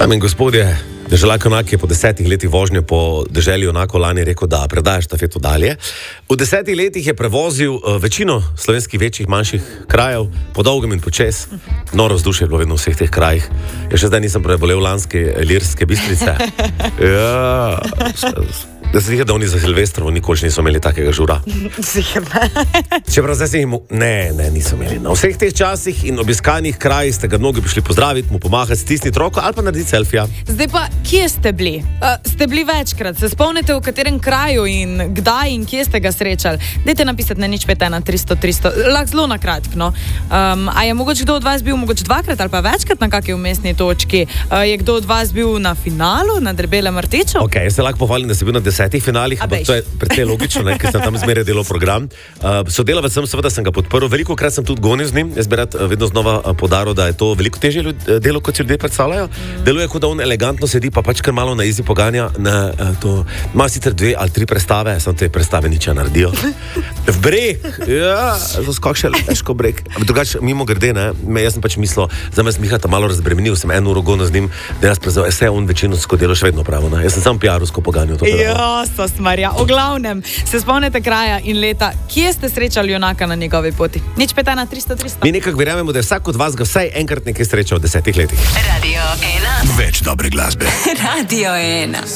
Dame in gospodje, deželak Junak je po 10 letih vožnje po deželi Junakov lani rekel, da predaja štafeto dalje. V 10 letih je prevozil večino slovenskih večjih, manjših krajev, po dolgem in počes. Noro vzdušje je bilo vedno v vseh teh krajih. Jaz še zdaj nisem prebolel lanske Ilirske Bistrice. Ja, da se da oni za Silvestrovo nikoli niso imeli takega žura. Čeprav zdaj se jim... Ne, niso imeli. Na vseh teh časih in obiskanih krajih ste ga mnogi prišli pozdraviti, mu pomahati, stisniti roko ali pa narediti selfija. Zdaj pa, kje ste bili? Ste bili večkrat? Se spomnite, v katerem kraju in kdaj in kje ste ga srečali? Dajte napisati na 051 300 300. Lahko zelo na kratko, no. A je mogoče kdo od vas bil mogoče dvakrat ali pa večkrat na kakšni umestni točki? Je kdo od vas bil na finalu, na Debelem rteču? Ok, jaz se lahko pohvalim, da sem bil na 10 finalih, ampak to je precej logično, ker sem tam zmeraj delal program. Sodelavec sem, seveda sem ga podprl, veliko krat sem tudi gonil z njim, jaz bi rad vedno znova poudaril, da je to veliko težje delo, kot si ljudje predstavljajo. Deluje, kot da on elegantno sedi, pa pač kar malo na izi poganja, ima sicer 2 ali 3 predstave, samo te predstave nič ne naredijo. V breg, ja, skok še težko breg. Drugače, mimo grede, jaz sem pač mislil, za me Mihata malo razbremenil, sem 1 uro gonil z njim, da jaz prezel, vse on večinsko delo še vedno pravo, jaz sem sam PR-ovsko poganjal to predavo. Smarja. O glavnem, se spomnite kraja in leta, kje ste srečali Junaka na njegovi poti? 051 300 300. Mi nekako verjamemo, da je vsak od vas ga vsaj enkrat nekaj srečal v 10 letih. Radio 1. Več dobre glasbe. Radio 1.